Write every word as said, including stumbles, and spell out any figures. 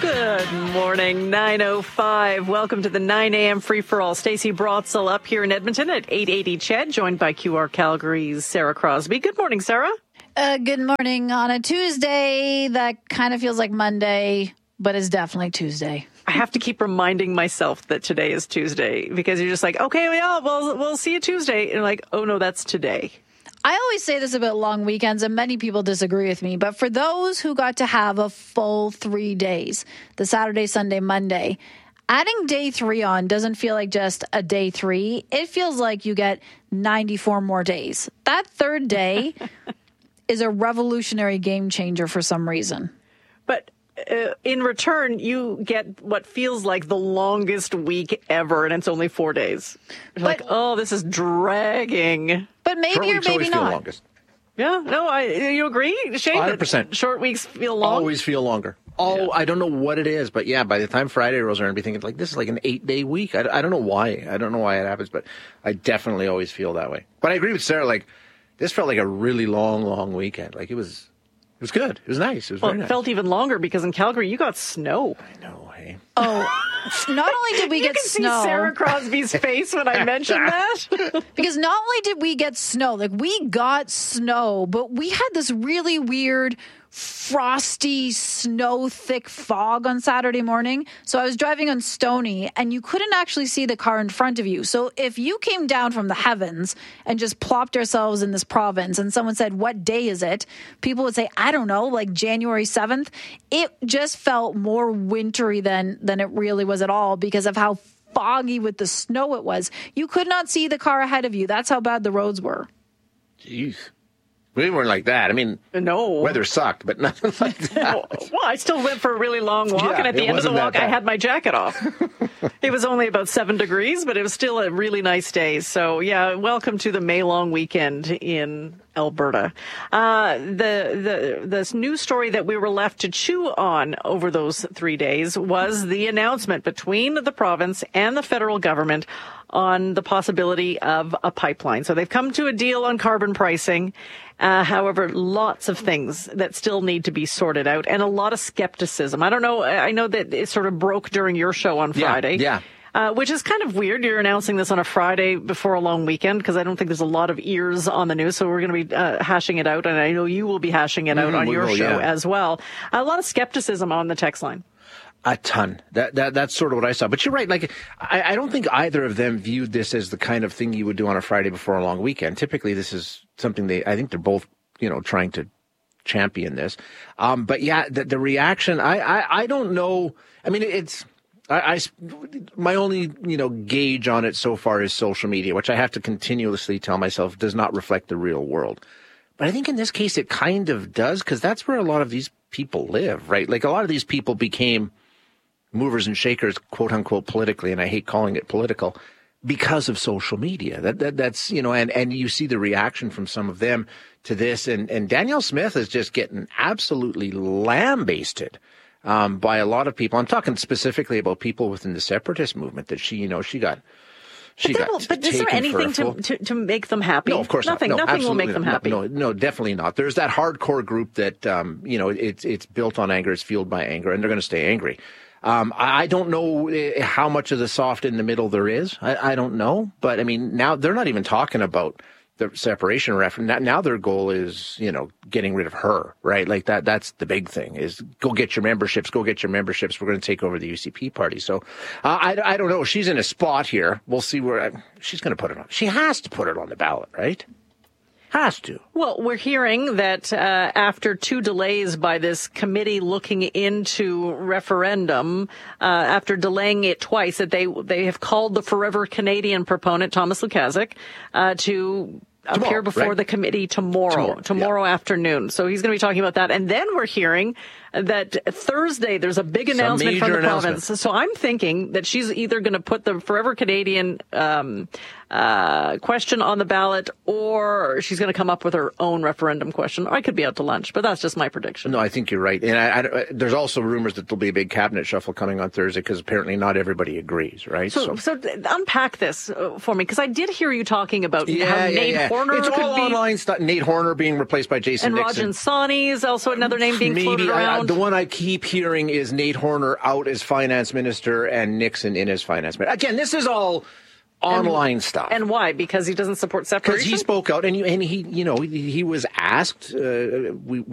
Good morning, nine oh five. Welcome to the nine a.m. free-for-all. Stacey Brotzel up here in Edmonton at eight eighty C H E D, joined by Q R Calgary's Sarah Crosby. Good morning, Sarah. Uh, good morning on a Tuesday that kind of feels like Monday, but is definitely Tuesday. I have to keep reminding myself that today is Tuesday because you're just like, okay, yeah, well, we'll see you Tuesday. And you're like, oh, no, that's today. I always say this about long weekends, and many people disagree with me, but for those who got to have a full three days, the Saturday, Sunday, Monday, adding day three on doesn't feel like just a day three. It feels like you get ninety-four more days. That third day is a revolutionary game changer for some reason. But uh, in return, you get what feels like the longest week ever, and it's only four days. You're like, oh, this is dragging. But maybe or maybe not. Longest. Yeah, no, I. You agree, Shane? one hundred percent. Short weeks feel long. Always feel longer. Oh, yeah. I don't know what it is, but yeah, by the time Friday rolls around, I'd be thinking like this is like an eight-day week. I, I don't know why. I don't know why it happens, but I definitely always feel that way. But I agree with Sarah. Like this felt like a really long, long weekend. Like it was. It was good. It was nice. It was well, very nice. It felt even longer because in Calgary you got snow. I know, hey. Oh, not only did we you get can snow. See Sarah Crosby's face when I mentioned that. Because not only did we get snow, like we got snow, but we had this really weird frosty, snow thick fog on Saturday morning. So I was driving on Stony and you couldn't actually see the car in front of you. So if you came down from the heavens and just plopped ourselves in this province and someone said, what day is it? People would say, I don't know, like January seventh. It just felt more wintry than, than it really was at all because of how foggy with the snow it was. You could not see the car ahead of you. That's how bad the roads were. Jeez. We weren't like that. I mean, no. Weather sucked, but nothing like that. Well, I still went for a really long walk, yeah, and at the end of the walk, I had my jacket off. It was only about seven degrees, but it was still a really nice day. So, yeah, welcome to the May long weekend in Alberta. Uh, the the this news story that we were left to chew on over those three days was the announcement between the province and the federal government on the possibility of a pipeline. So they've come to a deal on carbon pricing. Uh, however, lots of things that still need to be sorted out and a lot of skepticism. I don't know. I know that it sort of broke during your show on Friday. Yeah. yeah. Uh, which is kind of weird. You're announcing this on a Friday before a long weekend because I don't think there's a lot of ears on the news. So we're going to be uh, hashing it out. And I know you will be hashing it out mm, on your will, show yeah. as well. A lot of skepticism on the text line. A ton. That that that's sort of what I saw. But you're right. Like I, I don't think either of them viewed this as the kind of thing you would do on a Friday before a long weekend. Typically, this is something they. I think they're both, you know, trying to champion this. Um, but yeah, the, the reaction. I, I I don't know. I mean, it's. I, I my only you know gauge on it so far is social media, which I have to continuously tell myself does not reflect the real world. But I think in this case it kind of does because that's where a lot of these people live, right? Like a lot of these people became movers and shakers, quote unquote, politically, and I hate calling it political, because of social media. That, that that's, you know, and, and you see the reaction from some of them to this. And, and Danielle Smith is just getting absolutely lambasted um, by a lot of people. I'm talking specifically about people within the separatist movement that she, you know, she got. She but got will, but is there anything to, to to make them happy? No, of course nothing, not. No, nothing will make them not. happy. No, no, definitely not. There's that hardcore group that, um, you know, it's it's built on anger, it's fueled by anger, and they're going to stay angry. Um, I don't know how much of the soft in the middle there is. I, I don't know. But, I mean, now they're not even talking about the separation referendum. Now their goal is, you know, getting rid of her, right? Like that, that's the big thing is go get your memberships, go get your memberships. We're going to take over the U C P party. So uh, I, I don't know. She's in a spot here. We'll see where I, she's going to put it on. She has to put it on the ballot, right? Has to. Well, we're hearing that uh, after two delays by this committee looking into referendum, uh, after delaying it twice, that they they have called the Forever Canadian proponent, Thomas Lukaszuk, uh, to Tomorrow, appear before right? the committee tomorrow, tomorrow, tomorrow yeah. afternoon. So he's going to be talking about that. And then we're hearing that Thursday there's a big announcement from the province. So I'm thinking that she's either going to put the Forever Canadian um, uh, question on the ballot, or she's going to come up with her own referendum question. Or I could be out to lunch, but that's just my prediction. No, I think you're right. And I, I, there's also rumors that there'll be a big cabinet shuffle coming on Thursday because apparently not everybody agrees, right? So, so, so unpack this for me, because I did hear you talking about yeah, how yeah, Nate yeah. Horner it's could all be... online stuff. Nate Horner being replaced by Jason and Nixon. And Rajan Sani is also another name being Maybe, floated around. I, I, the one I keep hearing is Nate Horner out as finance minister and Nixon in as finance minister. Again, this is all online and, stuff. And why? Because he doesn't support separation? Because he spoke out, and, you, and he, you know, he, he was asked, uh, we